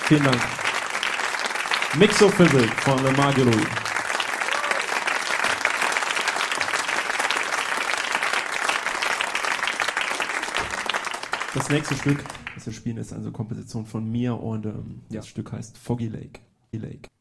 Vielen Dank. Mixophysic von Le Marguerite. Das nächste Stück, das wir spielen, ist eine Komposition von mir und das Stück heißt Foggy Lake.